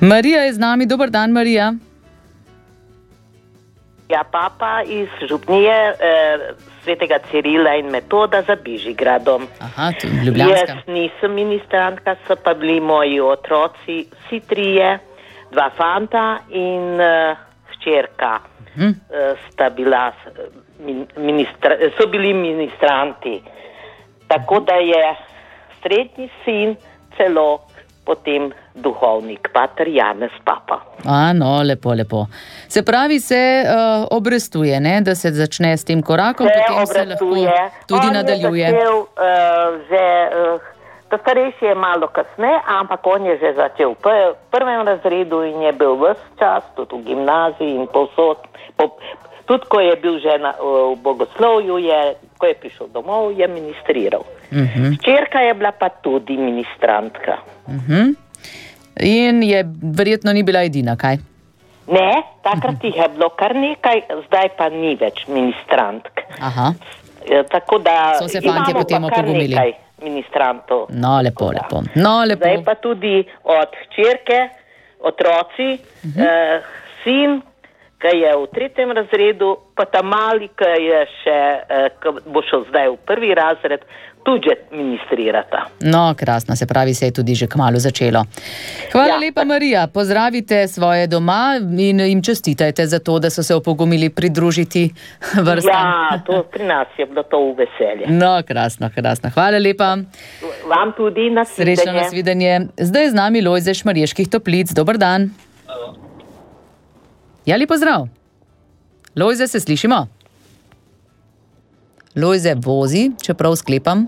Marija je z nami. Dober dan, Marija. Ja, papa iz župnije svetega Cirila in Metoda za Bežigradom. Aha, tu Ljubljanska. Jaz nisem ministrantka, so pa bili moji otroci, vsi trije, 2 fanta in hčerka. Sta bila so bili ministranti. Tako da je srednji sin celo potem duhovnik, pater Janez Papa. No, lepo. Se pravi, se obrestuje, ne? Da se začne s tem korakom, potem se lahko tudi nadaljuje. On je začel ta starejši je malo kasneje, ampak on je že začel v prvem razredu in je bil ves čas, tudi v gimnaziji in povsod. Tudi ko je bil že v bogoslovju, ko je prišel domov, je ministriral. Hčerka je bila pa tudi ministrantka. In je verjetno ni bila edina, kaj? Ne, takrat jih je bilo kar nekaj, zdaj pa ni več ministrantk. Tako da so se fantje potem opogumili. Nekaj ministrantov. No, lepo. Zdaj pa tudi od hčerke, otroci, sin, ki je v 3. razredu, pa ta mali, ki je še, ki bo šel zdaj v 1. razred, tudi ministrirata. No, krasno, se pravi, se je tudi že kmalu začelo. Hvala lepa, Marija. Pozdravite svoje doma in jim čestitajte za to, da so se opogumili pridružiti vrstam. Ja, to pri nas je bilo to v veselje. No, krasno. Hvala lepa. Vam tudi nasvidenje. Srečno nasvidenje. Zdaj je z nami Lojze Šmarjeških Toplic. Dober dan. Ja, lep pozdrav. Lojze, se slišimo? Lojze vozi, čeprav sklepam.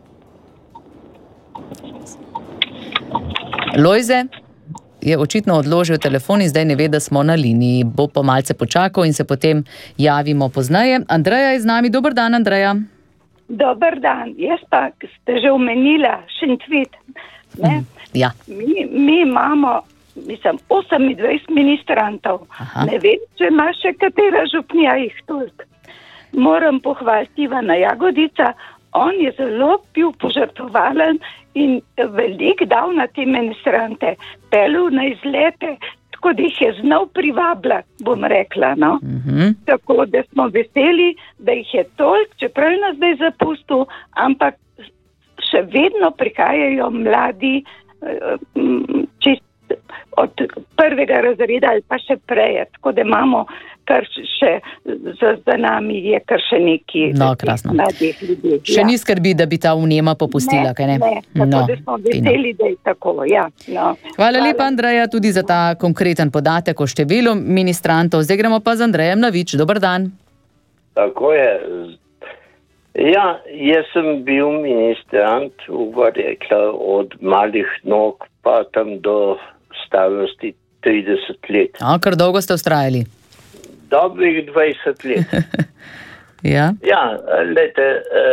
Lojze je očitno odložil telefon in zdaj ne ve, da smo na liniji. Bo pa malce počakal in se potem javimo pozneje. Andreja je z nami. Dober dan, Andreja. Dober dan. Jaz pa ste že omenila Šentvid. Ja. Mi imamo 28 ministrantov. Ne vem, če ima še katera župnija jih toliko. Moram pohvaliti Ivana Jagodica, on je zelo bil požrtvovalen in veliko dal na te ministrante, pelil na izlete, tako da jih je znal privabljati, bom rekla, no. Tako da smo veseli, da jih je toliko, čeprav nas zdaj zapustil, ampak še vedno prihajajo mladi čist od 1. razreda ali pa še prej, tako da imamo kar še za nami je kar še neki mladih ljudi. Še ni skrbi, da bi ta vnema popustila, kaj ne? Ne, tako da smo veseli, da je tako, ja. Hvala lepa, Andreja, tudi za ta konkreten podatek o številu ministrantov. Zdaj gremo pa z Andrejem na Vič. Dober dan. Tako je. Ja, jaz sem bil ministrant, rekla, od malih nog pa tam do starosti 30 let. Kar dolgo ste vztrajali? Dobrih 20 let. Ja, lete,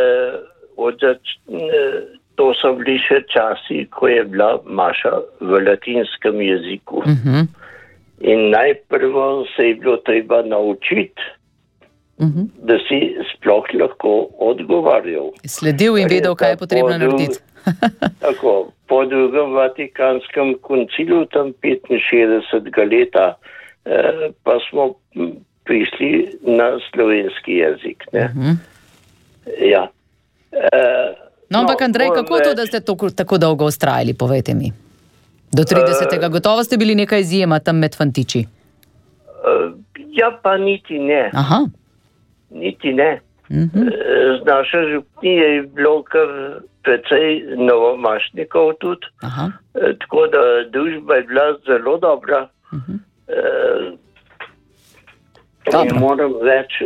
to so bili še časi, ko je bila Maša v latinskem jeziku. In najprvo se je bilo treba naučiti, da si sploh lahko odgovarjal. Sledil in vedel, kaj je potrebno narediti. Tako, po drugem Vatikanskem koncilu, tam 65. leta, pa smo prišli na slovenski jezik. Ja. Ampak Andrej, kako to, da ste tako dolgo vztrajali, povejte mi? Do 30. Gotovo ste bili neka izjema tam med fantiči. Ja, pa niti ne. Niti ne. Z naše župnije je bilo kar precej novomašnikov tudi. Tako da družba je bila zelo dobra. Ne moram reči,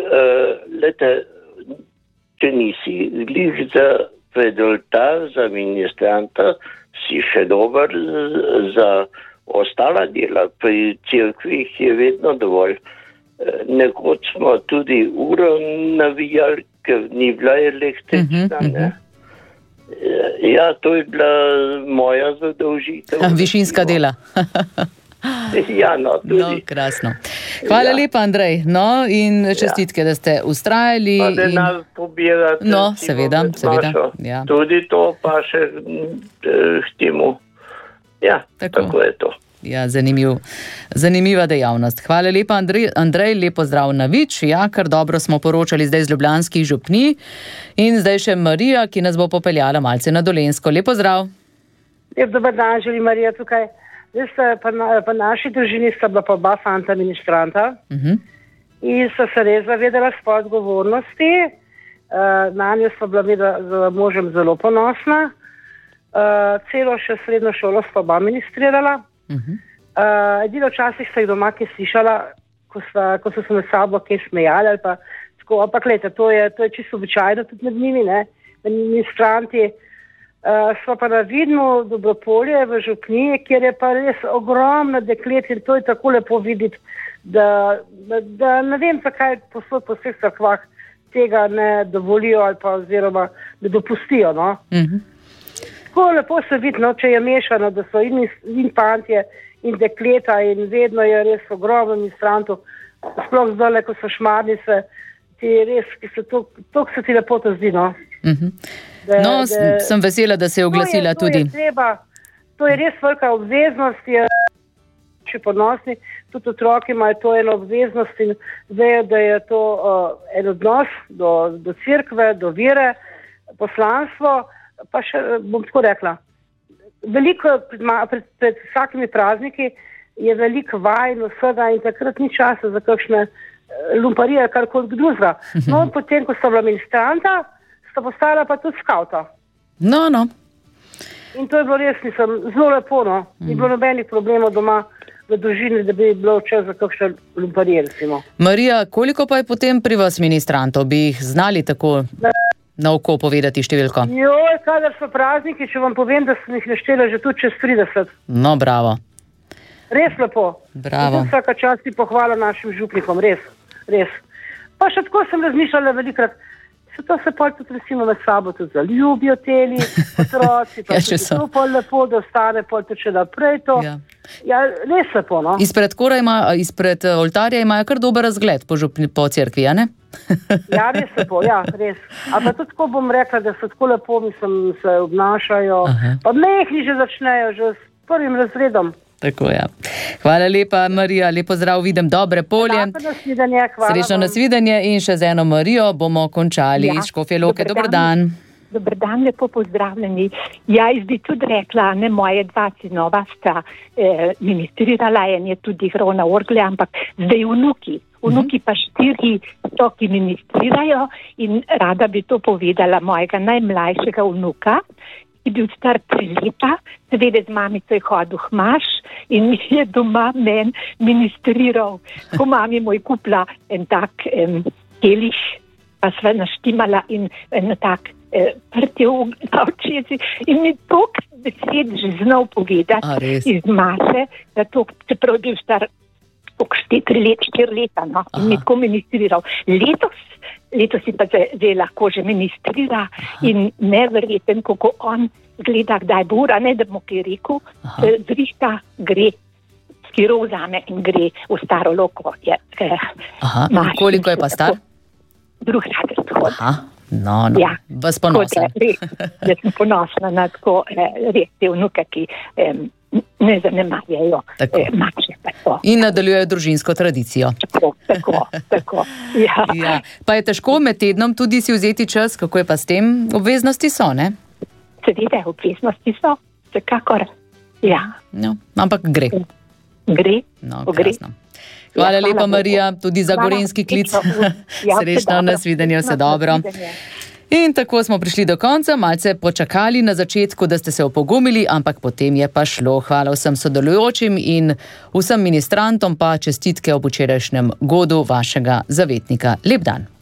če nisi glih za predoltar, za ministranta, si še dober za ostala dela. Pri cerkvih je vedno dovolj. Nekoč smo tudi uro navijali, ker ni bila električna. Ja, to je bila moja zadolžitev. Višinska dela. Ja, tudi. No, krasno. Hvala lepa, Andrej. No, in čestitke, da ste ustrajali. Pa denar pobirate. No, seveda. Ja. Tudi to pa še k temu. Ja, tako je to. Ja, zanimiva dejavnost. Hvala lepa, Andrej, lepo zdrav na Vič. Ja, kar dobro smo poročali zdaj z ljubljanskih župnij. In zdaj še Marija, ki nas bo popeljala malce na Dolenjsko. Lepo zdrav. Lep dober dan, želi Marija tukaj. Veste, pa naši družini sta bila pa oba fanta ministranta in sta se res zavedala svoje odgovornosti. Na njo sta bila z možem zelo ponosna. Celo še srednjo šolo sta oba ministrirala. Edino včasih sta jih doma kaj slišala, ko so se med sabo kaj smejali ali pa tako, ampak gledajte, to je čisto običajno tudi med njimi, ne, ministranti. Smo pa na vidno Dobropolje v župniji, kjer je pa res ogromno deklet in to je tako lepo videti, da ne vem, zakaj posod po vseh cerkvah tega ne dovolijo ali pa oziroma ne dopustijo, no. Tako lepo se vidi, no, če je mešano, da so in fantje in dekleta in vedno je res ogromno ministrantov, sploh zdaj, ko so šmarnice, ti res, to se ti lepo to zdi, no. Sem vesela, da se je oglasila tudi. To je res velika obveznost, če ponosni, tudi otroki imajo to eno obveznost in vejo, da je to en odnos do cerkve, do vere, poslanstvo, pa še bom tako rekla, veliko pred vsakimi prazniki je veliko vaj in vsega in takrat ni časa za kakšne lumparije, kar kot drugega. No, potem, ko sta bila ministranta, sta postala pa tudi skauta. No. In to je bilo res, zelo lepo, no. Ni bilo nobenih problemov doma v družini, da bi bilo čas za kakšne lumparije, recimo. Marija, koliko pa je potem pri vas ministrantov? Bi jih znali tako na oko povedati številko? Joj, kadar so prazniki, če vam povem, da sem jih naštela že tudi čez 30. No, bravo. Res lepo. Bravo. Vsaka čast ti pohvala našim župnikom, res. Pa še tako sem razmišljala velikrat, to se pol tudi recimo med sabo tudi zaljubijo teli, otroci, pa se to pol lepo, da ostane pol tudi še naprej to. Ja, res lepo, no. Izpred oltarja imajo kar dober razgled po cerkvi, a ne? Ja, res lepo, ja, res. A pa tudi tako bom rekla, da so tako lepo, se obnašajo, pa mehni že začnejo, že s prvim razredom. Tako, ja. Hvala lepa, Marija, lepo zdrav, vidim dobre polje. Srečno nasvidenje in še z eno Marijo bomo končali iz Škofje Loke. Dober dan. Dober dan, lepo pozdravljeni. Ja, jaz bi tudi rekla, ne, moje dva sinova sta ministrirala, en je tudi igral na orgle, ampak zdaj vnuki pa 4 so, ki ministrirajo in rada bi to povedala mojega najmlajšega vnuka, ki je bil star 3 leta, seveda z mamico je hodil Hmaš in je doma men ministriral. Ko mami moj kupila en tak keliš, pa sva naštimala in en tak prtjev na očesi in mi tok besed že znal povedati iz Maše, da to, čeprav je bil star 4 leta, no, in mi tako ministriral. Letos si pa zdaj lahko že ministrira in neverjeten, kako on gleda, kdaj bo ura, ne da mu kaj rekel, zrihta gre, skiro vzame in gre v Staro Loko. Koliko je pa star? 2. razred hodi. No, ja. Vas ponosen. Jaz sem ponosna na tako res te vnuke, ki ne zanemarjajo mače. In nadaljujejo družinsko tradicijo. Tako. Ja. Pa je težko med tednom tudi si vzeti čas, kako je pa s tem? Obveznosti so, ne? Seveda, obveznosti so, vsekakor. Ja. No, ampak gre. No, krasno. Hvala lepa, Marija, tudi za gorenjski klic. Srečno, nasvidenje, vse dobro. In tako smo prišli do konca, malce počakali na začetku, da ste se opogumili, ampak potem je pa šlo. Hvala vsem sodelujočim in vsem ministrantom pa čestitke ob včerajšnjem godu vašega zavetnika. Lep dan.